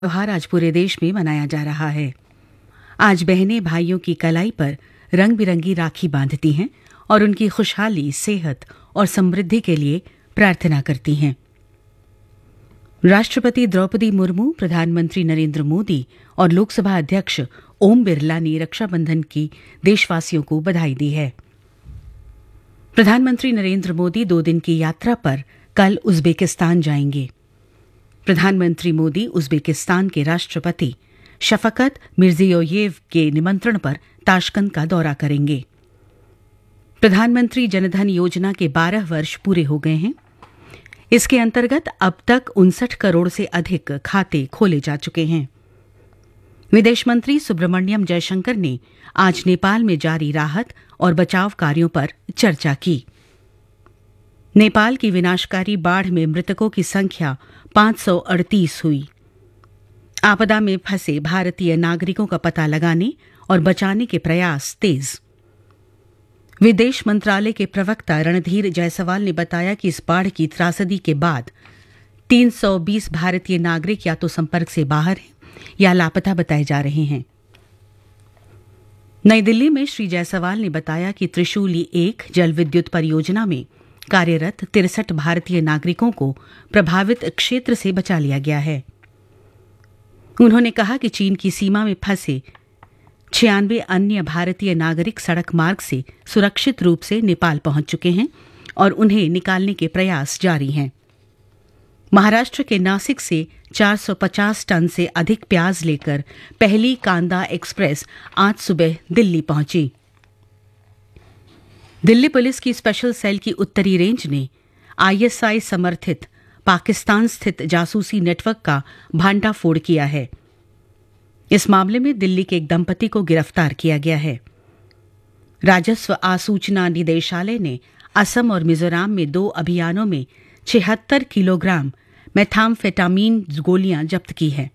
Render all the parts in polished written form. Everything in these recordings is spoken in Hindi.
त्योहार आज पूरे देश में मनाया जा रहा है। आज बहनें भाइयों की कलाई पर रंग बिरंगी राखी बांधती हैं और उनकी खुशहाली, सेहत और समृद्धि के लिए प्रार्थना करती हैं। राष्ट्रपति द्रौपदी मुर्मू, प्रधानमंत्री नरेंद्र मोदी और लोकसभा अध्यक्ष ओम बिरला ने रक्षाबंधन की देशवासियों को बधाई दी है। प्रधानमंत्री नरेंद्र मोदी 2 दिन की यात्रा पर कल उज़्बेकिस्तान जाएंगे। प्रधानमंत्री मोदी उज़्बेकिस्तान के राष्ट्रपति शफकत मिर्जियोयेव के निमंत्रण पर ताशकंद का दौरा करेंगे। प्रधानमंत्री जनधन योजना के 12 वर्ष पूरे हो गए हैं। इसके अंतर्गत अब तक 59 करोड़ से अधिक खाते खोले जा चुके हैं। विदेश मंत्री सुब्रमण्यम जयशंकर ने आज नेपाल में जारी राहत और बचाव कार्यों पर चर्चा की। नेपाल की विनाशकारी बाढ़ में मृतकों की संख्या 538 हुई। आपदा में फंसे भारतीय नागरिकों का पता लगाने और बचाने के प्रयास तेज। विदेश मंत्रालय के प्रवक्ता रणधीर जायसवाल ने बताया कि इस बाढ़ की त्रासदी के बाद 320 भारतीय नागरिक या तो संपर्क से बाहर हैं या लापता बताए जा रहे हैं। नई दिल्ली में श्री जायसवाल ने बताया कि त्रिशूली 1 जल विद्युत परियोजना में कार्यरत 63 भारतीय नागरिकों को प्रभावित क्षेत्र से बचा लिया गया है। उन्होंने कहा कि चीन की सीमा में फंसे 96 अन्य भारतीय नागरिक सड़क मार्ग से सुरक्षित रूप से नेपाल पहुंच चुके हैं और उन्हें निकालने के प्रयास जारी हैं। महाराष्ट्र के नासिक से 450 टन से अधिक प्याज लेकर पहली कांदा एक्सप्रेस आज सुबह दिल्ली पहुंची। दिल्ली पुलिस की स्पेशल सेल की उत्तरी रेंज ने आईएसआई समर्थित पाकिस्तान स्थित जासूसी नेटवर्क का भांडाफोड़ किया है। इस मामले में दिल्ली के एक दंपति को गिरफ्तार किया गया है। राजस्व आसूचना निदेशालय ने असम और मिजोरम में 2 अभियानों में 76 किलोग्राम मेथाम्फेटामीन गोलियां जब्त की है।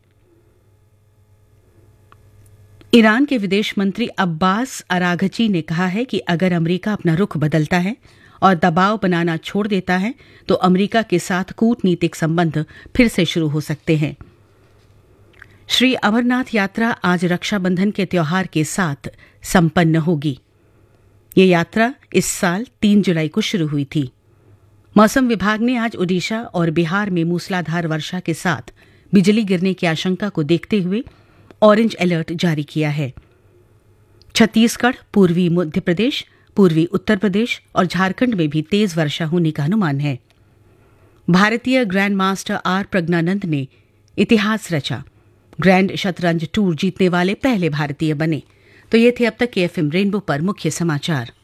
ईरान के विदेश मंत्री अब्बास अराघची ने कहा है कि अगर अमेरिका अपना रुख बदलता है और दबाव बनाना छोड़ देता है तो अमेरिका के साथ कूटनीतिक संबंध फिर से शुरू हो सकते हैं। श्री अमरनाथ यात्रा आज रक्षाबंधन के त्योहार के साथ संपन्न होगी। ये यात्रा इस साल 3 जुलाई को शुरू हुई थी। मौसम विभाग ने आज ओडिशा और बिहार में मूसलाधार वर्षा के साथ बिजली गिरने की आशंका को देखते हुए ऑरेंज अलर्ट जारी किया है। छत्तीसगढ़, पूर्वी मध्य प्रदेश, पूर्वी उत्तर प्रदेश और झारखंड में भी तेज वर्षा होने का अनुमान है। भारतीय ग्रैंड मास्टर आर प्रज्ञानंद ने इतिहास रचा। ग्रैंड शतरंज टूर जीतने वाले पहले भारतीय बने। तो ये थे अब तक के एफएम रेनबो पर मुख्य समाचार।